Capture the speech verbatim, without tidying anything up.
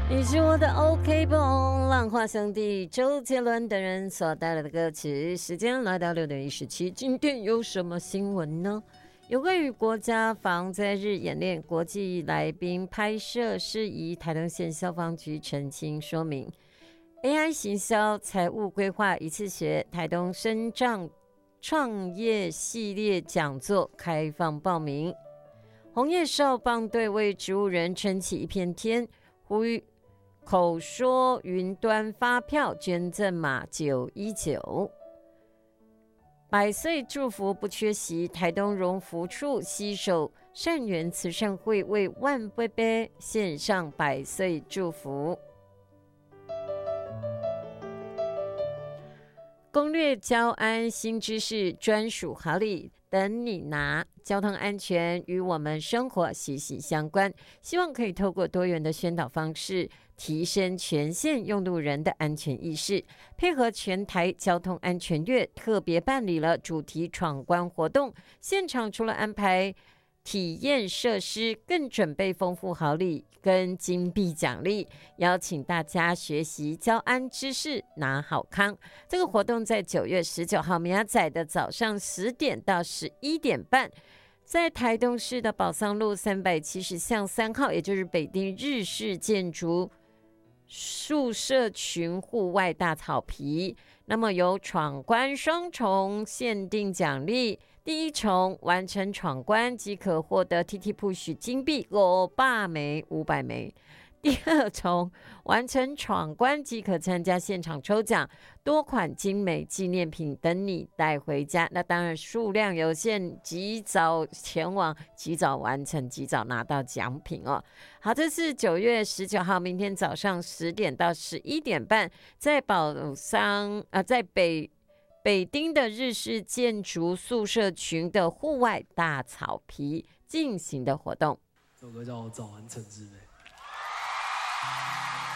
你是我的 OK 绷，浪花兄弟周杰伦等人所带来的歌曲。时间来到六点一十七，今天有什么新闻呢？有关于国家防灾日演练，国际来宾拍摄事宜，台东县消防局澄清说明。A I 行销财务规划一次学，台东深障创业系列讲座开放报名。红叶少棒队为植物人撑起一片天，呼吁口说云端发票捐赠码九一九。百岁祝福不缺席，台东荣福处携手善缘慈善会为万贝贝献上百岁祝福。攻略交安新知识专属好礼等你拿，交通安全与我们生活息息相关，希望可以透过多元的宣导方式，提升全县用路人的安全意识。配合全台交通安全月，特别办理了主题闯关活动，现场除了安排体验设施，更准备丰富好礼跟金币奖励，邀请大家学习交安知识，拿好康。这个活动在九月十九号明仔的早上十点到十一点半，在台东市的宝桑路三百七十巷三号，也就是北丁日式建筑宿舍群户外大草皮。那么有闯关双重限定奖励，第一重完成闯关即可获得 T T Push 金币五百枚五百枚，第二重完成闯关即可参加现场抽奖，多款精美纪念品等你带回家。那当然数量有限，及早前往，及早完成，及早拿到奖品哦。好，这是九月十九号，明天早上十点到十一点半，在宝桑啊、呃，在北北丁的日式建筑宿舍群的户外大草皮进行的活动。 这首歌叫《早安城之美》。